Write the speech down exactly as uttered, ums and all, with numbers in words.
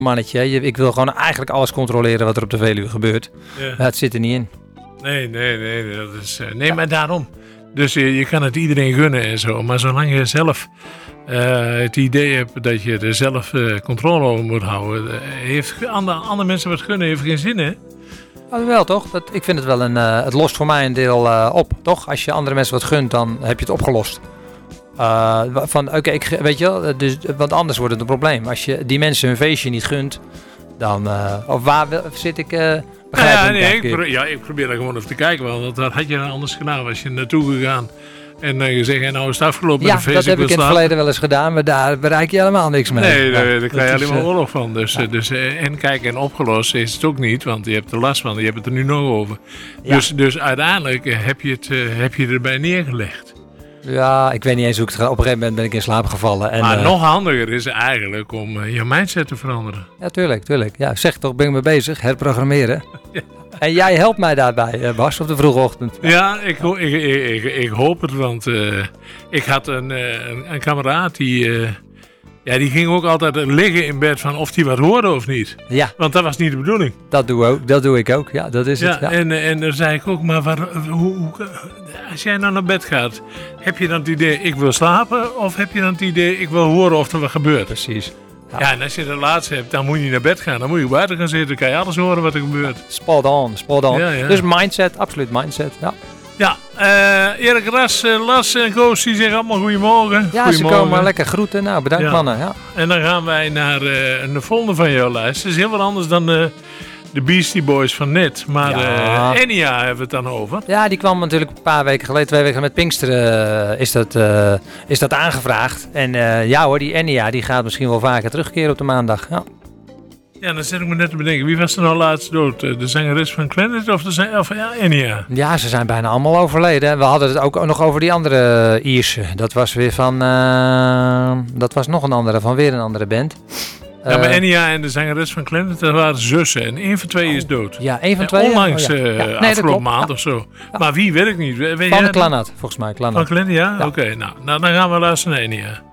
mannetje. Je, ik wil gewoon eigenlijk alles controleren wat er op de Veluwe gebeurt. Ja. Maar het zit er niet in. Nee, nee, nee. Dat is, uh, nee, ja. maar daarom. Dus je, je kan het iedereen gunnen en zo. Maar zolang je zelf uh, het idee hebt dat je er zelf uh, controle over moet houden. Uh, heeft andere, andere mensen wat gunnen heeft geen zin, hè? Oh, wel toch? Dat, ik vind het wel een... Uh, het lost voor mij een deel uh, op, toch? Als je andere mensen wat gunt, dan heb je het opgelost. Uh, van, oké, okay, weet je wel, dus, want anders wordt het een probleem. Als je die mensen hun feestje niet gunt, dan... Uh, of waar zit ik... Uh, begrijp ja, ja, ik, nee, ik, pro- ja, ik probeer er gewoon even te kijken, want dat had je dan anders gedaan. Was je naartoe gegaan en dan uh, gezegd, en nou is het afgelopen ja, met de feest. dat heb ik in het slapen. verleden wel eens gedaan, maar daar bereik je helemaal niks mee. Nee, ja, daar, daar krijg je alleen maar uh, oorlog van. Dus, ja. dus, uh, en kijk, en opgelost is het ook niet, want je hebt er last van. Je hebt het er nu nog over. Ja. Dus, dus uiteindelijk uh, heb, je het, uh, heb je erbij neergelegd. Ja, ik weet niet eens hoe ik het ga. Op een gegeven moment ben ik in slaap gevallen. En, maar uh, nog handiger is eigenlijk om uh, je mindset te veranderen. Ja, tuurlijk, tuurlijk. Ja, zeg toch, ben ik mee bezig, herprogrammeren. Ja. En jij helpt mij daarbij, Bas, op de vroege ochtend. Ja, ik, ik, ik, ik, ik hoop het, want uh, ik had een, een, een kameraad die... Uh, Ja, die ging ook altijd liggen in bed van of die wat hoorde of niet. Ja. Want dat was niet de bedoeling. Dat doe, ook, dat doe ik ook, ja, dat is ja, het. Ja, en, en dan zei ik ook, maar waar, hoe, hoe, als jij nou naar bed gaat, heb je dan het idee, ik wil slapen? Of heb je dan het idee, ik wil horen of er wat gebeurt? Precies. Ja. ja, en als je dat laatste hebt, dan moet je niet naar bed gaan. Dan moet je buiten gaan zitten, dan kan je alles horen wat er gebeurt. Spot on, spot on. Ja, ja. Dus mindset, absoluut mindset, ja. Ja, uh, Erik Ras, uh, Las en Koos, die zeggen allemaal goedemorgen. Ja, goedemorgen. Ze komen lekker groeten. Nou, bedankt ja. mannen. Ja. En dan gaan wij naar uh, een volgende van jouw lijst. Het is heel wat anders dan uh, de Beastie Boys van net. Maar ja. uh, Enya hebben we het dan over. Ja, die kwam natuurlijk een paar weken geleden, twee weken met Pinksteren, uh, is, dat, uh, is dat aangevraagd. En uh, ja hoor, die Enya die gaat misschien wel vaker terugkeren op de maandag. Ja. Ja, dan zit ik me net te bedenken. Wie was er nou laatst dood? De zangeres van Planet of de zang- of ja, Enya? Ja, ze zijn bijna allemaal overleden. We hadden het ook nog over die andere Ierse. Dat was weer van... Uh, dat was nog een andere, van weer een andere band. Ja, maar Enya en de zangeres van Planet, dat waren zussen. En één van twee oh, is dood. Ja, één van twee. Onlangs oh, ja. uh, ja. Nee, afgelopen maand ja. of zo. Ja. Maar wie, weet ik niet. Weet van Klanat, volgens mij. Klanat. Van Klanat, ja? ja. Oké, okay, nou, nou, dan gaan we luisteren naar Enya.